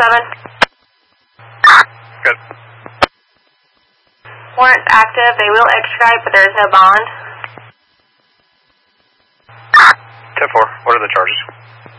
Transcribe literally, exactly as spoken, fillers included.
seven. Good. Warrant's active. They will extradite, but there is no bond. ten four, what are the charges?